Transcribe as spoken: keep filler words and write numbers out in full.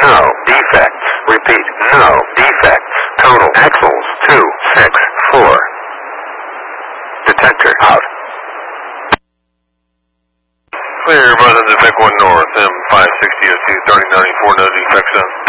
No defects. Repeat, no defects. Total axles, two six four. Detector out. Clear, Buzz, Defect one North, M five sixty oh two, thirty ninety-four, no defects, son.